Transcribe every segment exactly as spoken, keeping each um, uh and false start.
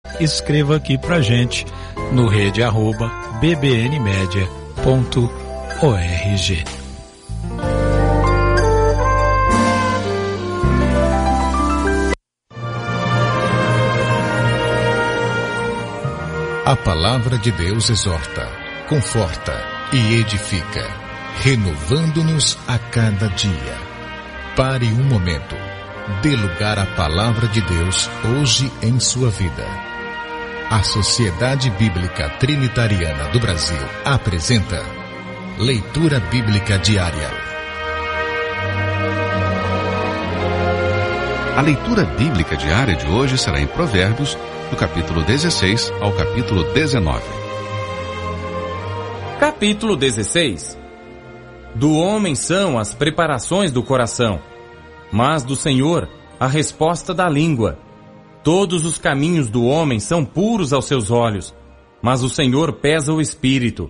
escreva aqui pra gente no rede arroba b b n media ponto org. A palavra de Deus exorta, conforta e edifica, renovando-nos a cada dia. Pare um momento. Dê lugar à palavra de Deus hoje em sua vida. A Sociedade Bíblica Trinitariana do Brasil apresenta Leitura Bíblica Diária. A leitura bíblica diária de hoje será em Provérbios, do capítulo dezesseis ao capítulo dezenove. Capítulo dezesseis. Do homem são as preparações do coração, mas do Senhor a resposta da língua. Todos os caminhos do homem são puros aos seus olhos, mas o Senhor pesa o espírito.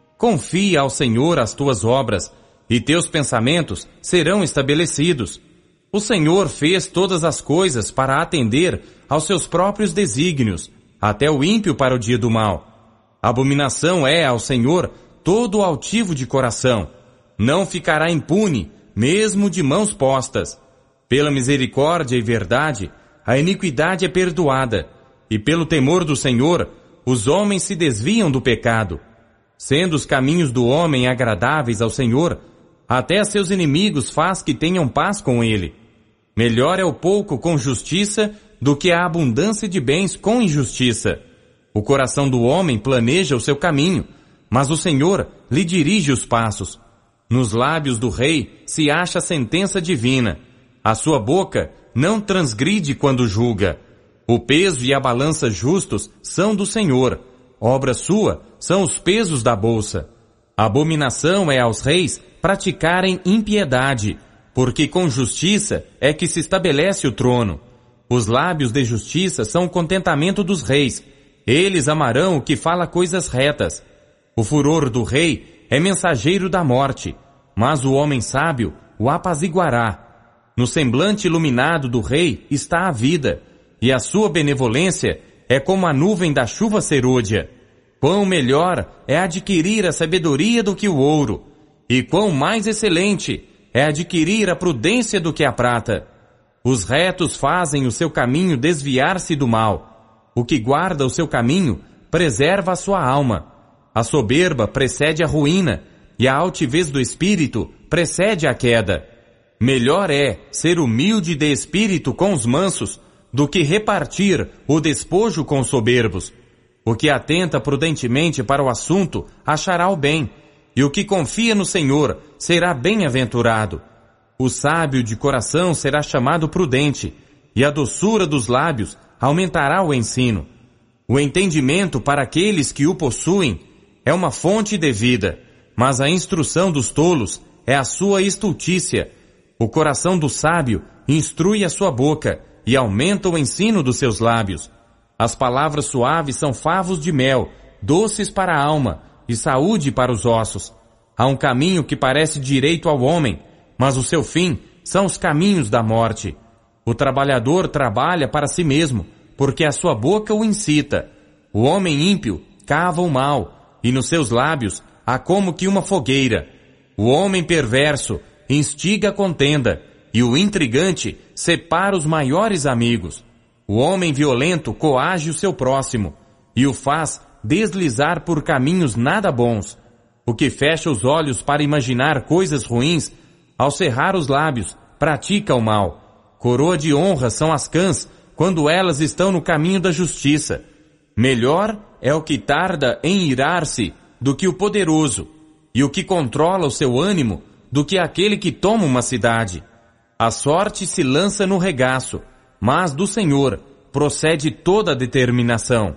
Confia ao Senhor as tuas obras, e teus pensamentos serão estabelecidos. O Senhor fez todas as coisas para atender aos seus próprios desígnios, até o ímpio para o dia do mal. Abominação é ao Senhor todo o altivo de coração. Não ficará impune, mesmo de mãos postas. Pela misericórdia e verdade, a iniquidade é perdoada, e pelo temor do Senhor, os homens se desviam do pecado. Sendo os caminhos do homem agradáveis ao Senhor, até a seus inimigos faz que tenham paz com ele. Melhor é o pouco com justiça do que a abundância de bens com injustiça. O coração do homem planeja o seu caminho, mas o Senhor lhe dirige os passos. Nos lábios do rei se acha a sentença divina. A sua boca não transgride quando julga. O peso e a balança justos são do Senhor. Obra sua são os pesos da bolsa. Abominação é aos reis praticarem impiedade, porque com justiça é que se estabelece o trono. Os lábios de justiça são o contentamento dos reis. Eles amarão o que fala coisas retas. O furor do rei é mensageiro da morte, mas o homem sábio o apaziguará. No semblante iluminado do rei está a vida, e a sua benevolência é como a nuvem da chuva serôdia. Quão melhor é adquirir a sabedoria do que o ouro, e quão mais excelente é adquirir a prudência do que a prata. Os retos fazem o seu caminho desviar-se do mal. O que guarda o seu caminho preserva a sua alma. A soberba precede a ruína, e a altivez do espírito precede a queda. Melhor é ser humilde de espírito com os mansos, do que repartir o despojo com os soberbos. O que atenta prudentemente para o assunto achará o bem, e o que confia no Senhor será bem-aventurado. O sábio de coração será chamado prudente, e a doçura dos lábios aumentará o ensino. O entendimento para aqueles que o possuem é uma fonte de vida, mas a instrução dos tolos é a sua estultícia. O coração do sábio instrui a sua boca e aumenta o ensino dos seus lábios. As palavras suaves são favos de mel, doces para a alma e saúde para os ossos. Há um caminho que parece direito ao homem, mas o seu fim são os caminhos da morte. O trabalhador trabalha para si mesmo, porque a sua boca o incita. O homem ímpio cava o mal, e nos seus lábios há como que uma fogueira. O homem perverso instiga a contenda, e o intrigante separa os maiores amigos. O homem violento coage o seu próximo, e o faz deslizar por caminhos nada bons. O que fecha os olhos para imaginar coisas ruins, ao cerrar os lábios, pratica o mal. Coroa de honra são as cãs, quando elas estão no caminho da justiça. Melhor é o que tarda em irar-se do que o poderoso, e o que controla o seu ânimo do que aquele que toma uma cidade. A sorte se lança no regaço, mas do Senhor procede toda a determinação.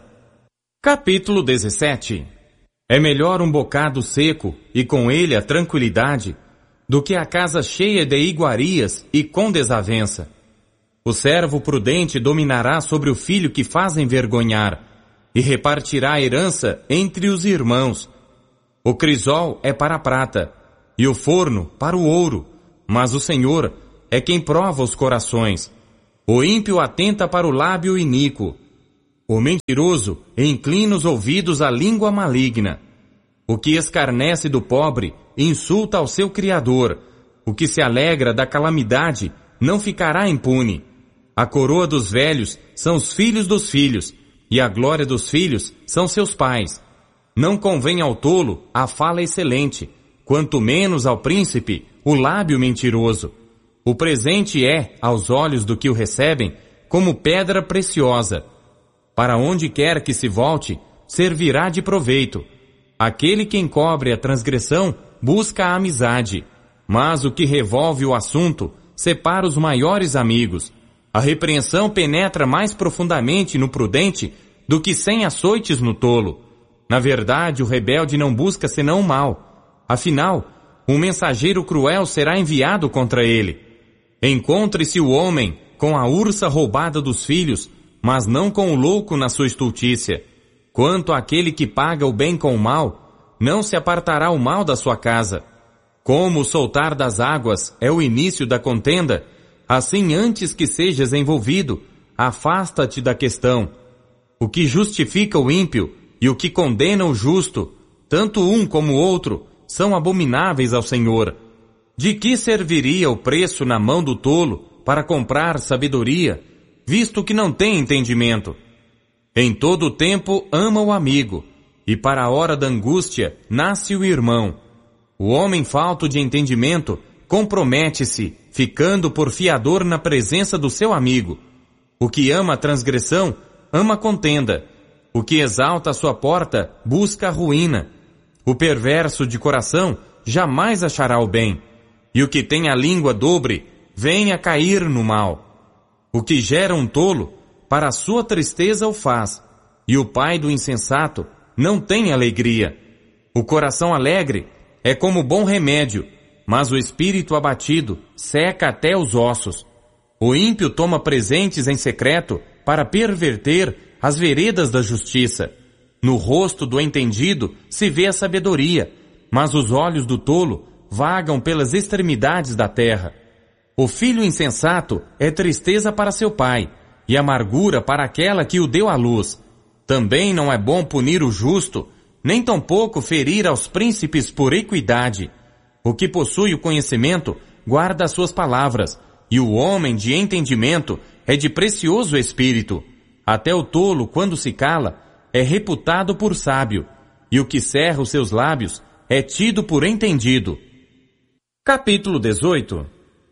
Capítulo dezessete. É melhor um bocado seco, e com ele a tranquilidade, do que a casa cheia de iguarias e com desavença. O servo prudente dominará sobre o filho que faz envergonhar, e repartirá a herança entre os irmãos. O crisol é para a prata, e o forno para o ouro, mas o Senhor é quem prova os corações. O ímpio atenta para o lábio iníquo. O mentiroso inclina os ouvidos à língua maligna. O que escarnece do pobre insulta ao seu Criador. O que se alegra da calamidade não ficará impune. A coroa dos velhos são os filhos dos filhos, e a glória dos filhos são seus pais. Não convém ao tolo a fala excelente, quanto menos ao príncipe o lábio mentiroso. O presente é, aos olhos do que o recebem, como pedra preciosa. Para onde quer que se volte, servirá de proveito. Aquele que encobre a transgressão busca a amizade, mas o que revolve o assunto separa os maiores amigos. A repreensão penetra mais profundamente no prudente do que cem açoites no tolo. Na verdade, o rebelde não busca senão o mal. Afinal, um mensageiro cruel será enviado contra ele. Encontre-se o homem com a ursa roubada dos filhos, mas não com o louco na sua estultícia. Quanto àquele que paga o bem com o mal, não se apartará o mal da sua casa. Como o soltar das águas é o início da contenda, assim antes que sejas envolvido, afasta-te da questão. O que justifica o ímpio e o que condena o justo, tanto um como o outro, são abomináveis ao Senhor. De que serviria o preço na mão do tolo para comprar sabedoria, visto que não tem entendimento? Em todo o tempo ama o amigo, e para a hora da angústia nasce o irmão. O homem falto de entendimento compromete-se, ficando por fiador na presença do seu amigo. O que ama a transgressão, ama a contenda. O que exalta a sua porta, busca a ruína. O perverso de coração jamais achará o bem. E o que tem a língua dobre, vem a cair no mal. O que gera um tolo, para a sua tristeza o faz. E o pai do insensato não tem alegria. O coração alegre é como bom remédio, mas o espírito abatido seca até os ossos. O ímpio toma presentes em secreto para perverter as veredas da justiça. No rosto do entendido se vê a sabedoria, mas os olhos do tolo vagam pelas extremidades da terra. O filho insensato é tristeza para seu pai, e amargura para aquela que o deu à luz. Também não é bom punir o justo, nem tampouco ferir aos príncipes por equidade. O que possui o conhecimento guarda as suas palavras, e o homem de entendimento é de precioso espírito. Até o tolo, quando se cala, é reputado por sábio, e o que cerra os seus lábios é tido por entendido. Capítulo dezoito.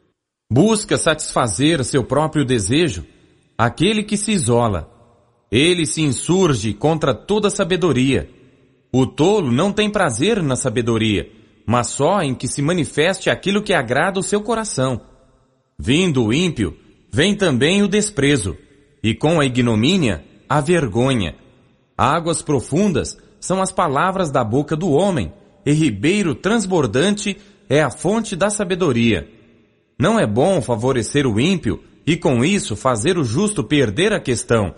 Busca satisfazer seu próprio desejo aquele que se isola. Ele se insurge contra toda sabedoria. O tolo não tem prazer na sabedoria, mas só em que se manifeste aquilo que agrada o seu coração. Vindo o ímpio, vem também o desprezo, e com a ignomínia, a vergonha. Águas profundas são as palavras da boca do homem, e ribeiro transbordante é a fonte da sabedoria. Não é bom favorecer o ímpio e com isso fazer o justo perder a questão.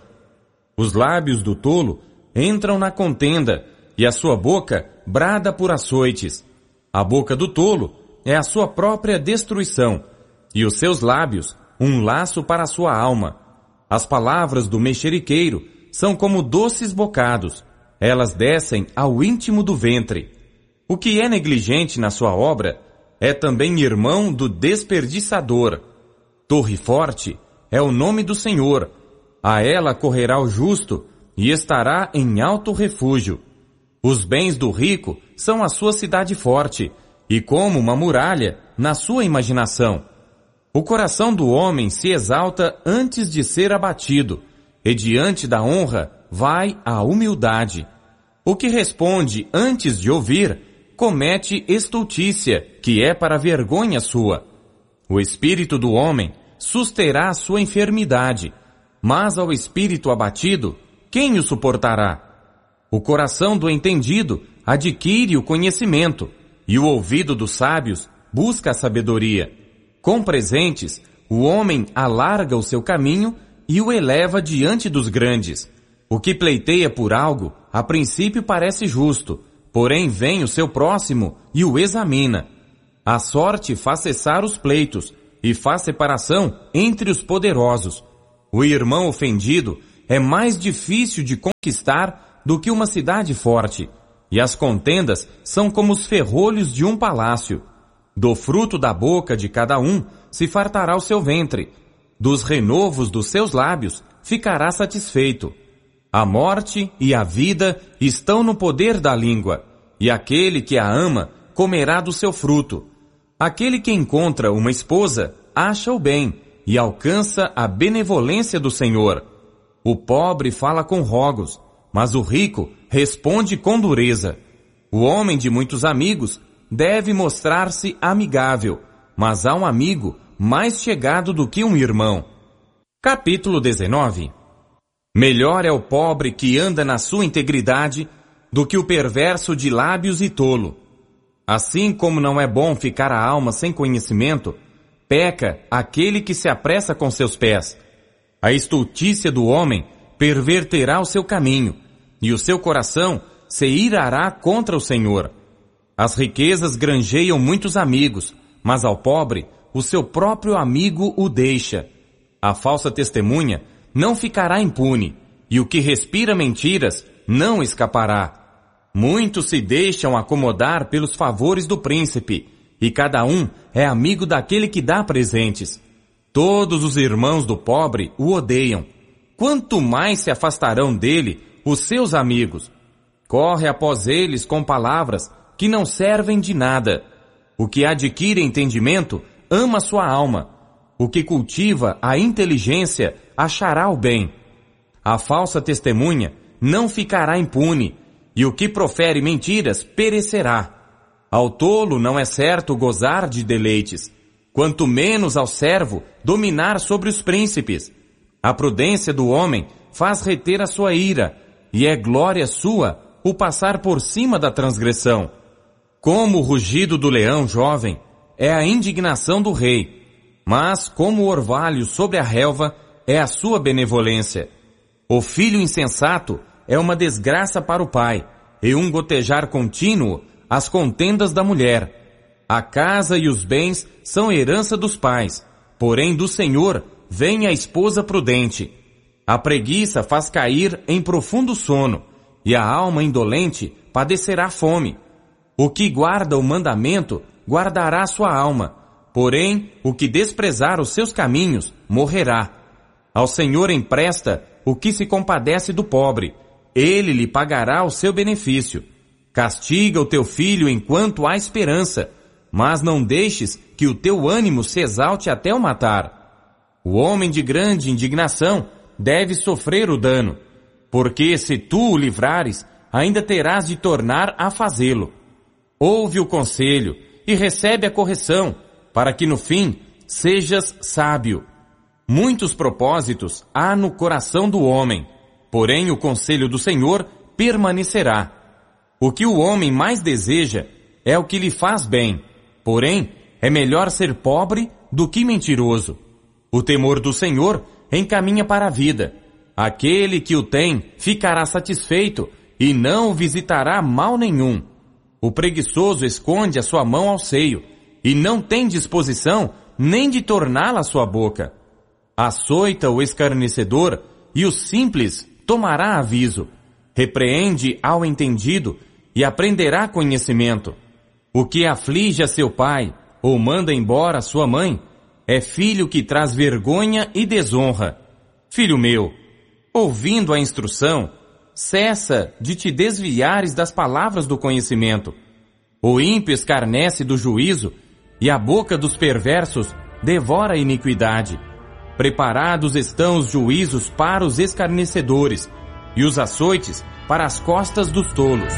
Os lábios do tolo entram na contenda e a sua boca brada por açoites. A boca do tolo é a sua própria destruição e os seus lábios um laço para a sua alma. As palavras do mexeriqueiro são como doces bocados. Elas descem ao íntimo do ventre. O que é negligente na sua obra é também irmão do desperdiçador. Torre forte é o nome do Senhor. A ela correrá o justo e estará em alto refúgio. Os bens do rico são a sua cidade forte e como uma muralha na sua imaginação. O coração do homem se exalta antes de ser abatido e diante da honra vai a humildade. O que responde antes de ouvir comete estultícia, que é para vergonha sua. O espírito do homem susterá a sua enfermidade, mas ao espírito abatido, quem o suportará? O coração do entendido adquire o conhecimento, e o ouvido dos sábios busca a sabedoria. Com presentes, o homem alarga o seu caminho e o eleva diante dos grandes. O que pleiteia por algo, a princípio parece justo, porém vem o seu próximo e o examina. A sorte faz cessar os pleitos e faz separação entre os poderosos. O irmão ofendido é mais difícil de conquistar do que uma cidade forte, e as contendas são como os ferrolhos de um palácio. Do fruto da boca de cada um se fartará o seu ventre, dos renovos dos seus lábios ficará satisfeito. A morte e a vida estão no poder da língua, e aquele que a ama comerá do seu fruto. Aquele que encontra uma esposa acha o bem e alcança a benevolência do Senhor. O pobre fala com rogos, mas o rico responde com dureza. O homem de muitos amigos deve mostrar-se amigável, mas há um amigo mais chegado do que um irmão. Capítulo dezenove. Melhor é o pobre que anda na sua integridade do que o perverso de lábios e tolo. Assim como não é bom ficar a alma sem conhecimento, peca aquele que se apressa com seus pés. A estultícia do homem perverterá o seu caminho, e o seu coração se irará contra o Senhor. As riquezas granjeiam muitos amigos, mas ao pobre o seu próprio amigo o deixa. A falsa testemunha não ficará impune, e o que respira mentiras não escapará. Muitos se deixam acomodar pelos favores do príncipe, e cada um é amigo daquele que dá presentes. Todos os irmãos do pobre o odeiam. Quanto mais se afastarão dele os seus amigos. Corre após eles com palavras que não servem de nada. O que adquire entendimento ama sua alma. O que cultiva a inteligência achará o bem. A falsa testemunha não ficará impune, e o que profere mentiras perecerá. Ao tolo não é certo gozar de deleites, quanto menos ao servo dominar sobre os príncipes. A prudência do homem faz reter a sua ira, e é glória sua o passar por cima da transgressão. Como o rugido do leão jovem é a indignação do rei, mas como o orvalho sobre a relva é a sua benevolência. O filho insensato é uma desgraça para o pai, e um gotejar contínuo as contendas da mulher. A casa e os bens são herança dos pais, porém do Senhor vem a esposa prudente. A preguiça faz cair em profundo sono, e a alma indolente padecerá fome. O que guarda o mandamento guardará sua alma, porém o que desprezar os seus caminhos morrerá. Ao Senhor empresta o que se compadece do pobre, ele lhe pagará o seu benefício. Castiga o teu filho enquanto há esperança, mas não deixes que o teu ânimo se exalte até o matar. O homem de grande indignação deve sofrer o dano, porque se tu o livrares, ainda terás de tornar a fazê-lo. Ouve o conselho e recebe a correção, para que no fim sejas sábio. Muitos propósitos há no coração do homem, porém o conselho do Senhor permanecerá. O que o homem mais deseja é o que lhe faz bem, porém é melhor ser pobre do que mentiroso. O temor do Senhor encaminha para a vida. Aquele que o tem ficará satisfeito e não o visitará mal nenhum. O preguiçoso esconde a sua mão ao seio e não tem disposição nem de torná-la à sua boca. Açoita o escarnecedor e o simples tomará aviso. Repreende ao entendido e aprenderá conhecimento. O que aflige a seu pai ou manda embora a sua mãe é filho que traz vergonha e desonra. Filho meu, ouvindo a instrução, cessa de te desviares das palavras do conhecimento. O ímpio escarnece do juízo, e a boca dos perversos devora a iniquidade. Preparados estão os juízos para os escarnecedores, e os açoites para as costas dos tolos.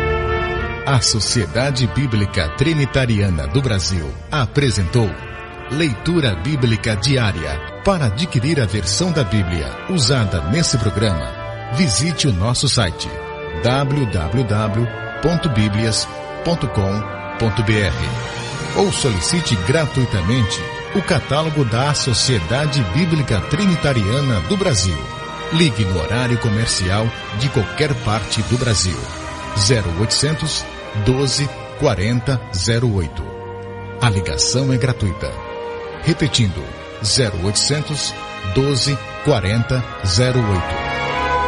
A Sociedade Bíblica Trinitariana do Brasil apresentou Leitura Bíblica Diária. Para adquirir a versão da Bíblia usada nesse programa, visite o nosso site w w w ponto biblias ponto com ponto b r ou solicite gratuitamente o catálogo da Sociedade Bíblica Trinitariana do Brasil. Ligue no horário comercial de qualquer parte do Brasil. zero oitocentos, doze, quarenta, zero oito. A ligação é gratuita. Repetindo, zero oitocentos, doze, quarenta, zero oito.